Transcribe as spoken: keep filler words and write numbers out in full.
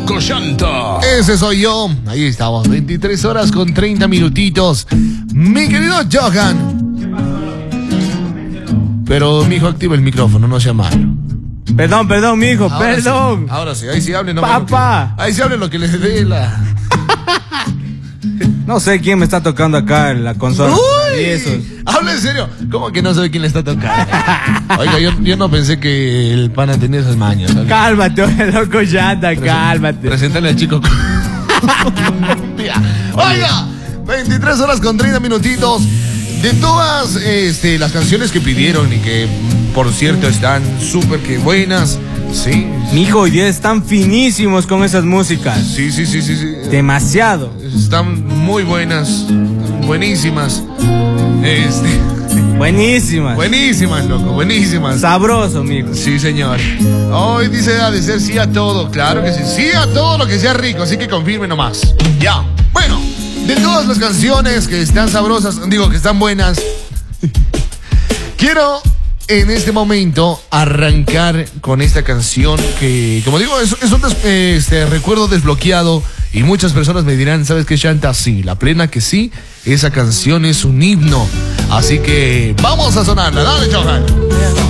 Loco Llanta. Ese soy yo. Ahí estamos, veintitrés horas con treinta minutitos. Mi querido Johan. Pero, mijo, activa el micrófono, no sea malo. Perdón, perdón, mijo, Ahora perdón. Sí, ahora sí, ahí sí hablen. No, Papá. Ahí sí hablen lo que les dé la... No sé quién me está tocando acá en la consola. ¡Uy! Y esos. Habla en serio. ¿Cómo que no sabe quién le está tocando? Oiga, yo, yo no pensé que el pana tenía esas mañas. ¿Sabes? Cálmate, Loco Llanta, cálmate. Preséntale al chico. Oiga, veintitrés horas con treinta minutitos. De todas este, las canciones que pidieron y que, por cierto, están súper que buenas. Sí. Mijo, hoy día están finísimos con esas músicas. Sí, sí, sí, sí, sí. Demasiado. Están muy buenas. Buenísimas. Este. Buenísimas. Buenísimas, loco, buenísimas. Sabroso, mijo. Sí, señor. Hoy dice ha de ser sí a todo. Claro que sí. Sí a todo lo que sea rico. Así que confirme nomás. Ya. Bueno, de todas las canciones que están sabrosas, digo que están buenas, quiero en este momento arrancar con esta canción que, como digo, es, es un des, este, recuerdo desbloqueado. Y muchas personas me dirán, ¿sabes qué, Llanta? Sí, la plena que sí. Esa canción es un himno. Así que vamos a sonarla. Dale, Johan.